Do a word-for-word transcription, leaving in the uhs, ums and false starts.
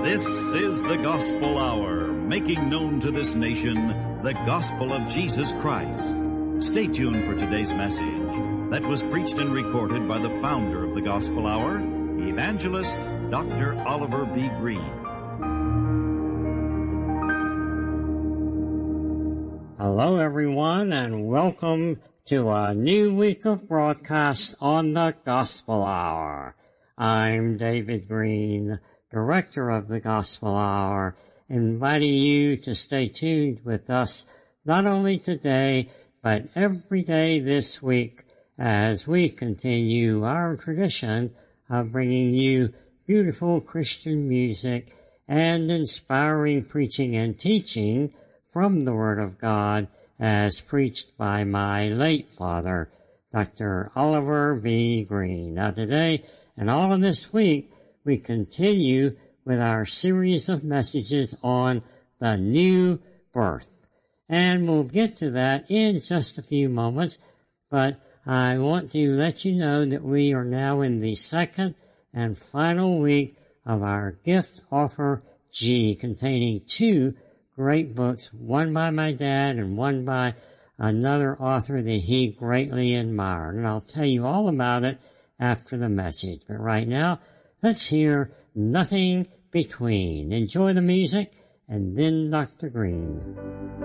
This is the Gospel Hour, making known to this nation the gospel of Jesus Christ. Stay tuned for today's message that was preached and recorded by the founder of the Gospel Hour, Evangelist Doctor Oliver B. Green. Hello everyone, and welcome to a new week of broadcasts on the Gospel Hour. I'm David Green, Director of the Gospel Hour, inviting you to stay tuned with us not only today, but every day this week as we continue our tradition of bringing you beautiful Christian music and inspiring preaching and teaching from the Word of God as preached by my late father, Doctor Oliver B. Green. Now today and all of this week, we continue with our series of messages on the new birth. And we'll get to that in just a few moments, but I want to let you know that we are now in the second and final week of our Gift Offer G, containing two great books, one by my dad and one by another author that he greatly admired. And I'll tell you all about it after the message. But right now, let's hear Nothing Between. Enjoy the music, and then Doctor Green.